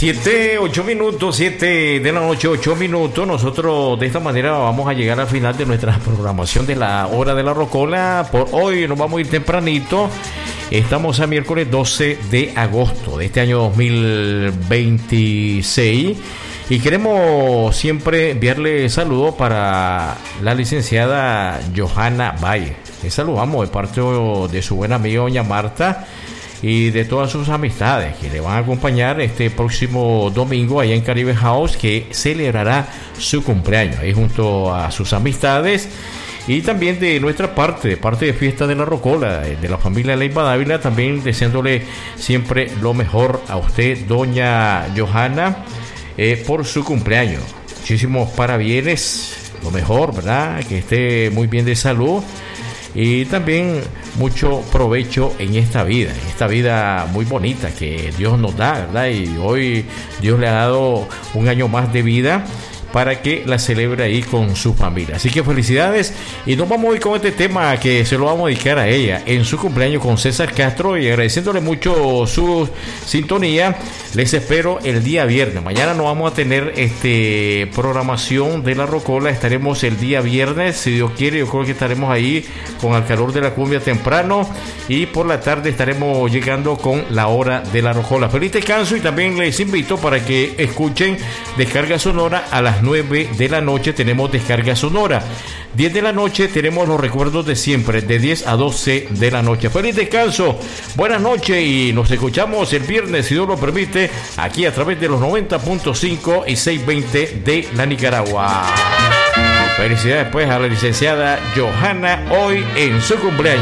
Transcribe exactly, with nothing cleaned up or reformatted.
Siete, ocho minutos, siete de la noche, ocho minutos. Nosotros de esta manera vamos a llegar al final de nuestra programación de la hora de la rocola. Por hoy nos vamos a ir tempranito. Estamos a miércoles doce de agosto de este año dos mil veintiséis. Y queremos siempre enviarle saludos para la licenciada Johanna Valle. Le saludamos de parte de su buena amiga doña Marta y de todas sus amistades que le van a acompañar este próximo domingo allá en Caribe House, que celebrará su cumpleaños ahí junto a sus amistades. Y también de nuestra parte, de parte de Fiesta de la Rocola, de la familia Leiva Dávila, también deseándole siempre lo mejor a usted, doña Johanna, eh, por su cumpleaños. Muchísimos parabienes, lo mejor, ¿verdad? Que esté muy bien de salud. Y también mucho provecho en esta vida, en esta vida muy bonita que Dios nos da, ¿verdad? Y hoy Dios le ha dado un año más de vida para que la celebre ahí con su familia. Así que felicidades, y nos vamos hoy con este tema que se lo vamos a dedicar a ella en su cumpleaños con César Castro, y agradeciéndole mucho su sintonía. Les espero el día viernes. Mañana no vamos a tener este programación de la rocola, estaremos el día viernes, si Dios quiere. Yo creo que estaremos ahí con el calor de la cumbia temprano, y por la tarde estaremos llegando con la hora de la rocola. Feliz descanso, y también les invito para que escuchen Descarga Sonora. A las nueve de la noche tenemos Descarga Sonora. diez de la noche tenemos los recuerdos de siempre, de diez a doce de la noche. Feliz descanso, buenas noches, y nos escuchamos el viernes, si Dios lo permite, aquí a través de los noventa punto cinco y seiscientos veinte de la Nicaragua. Felicidades pues a la licenciada Johanna hoy en su cumpleaños.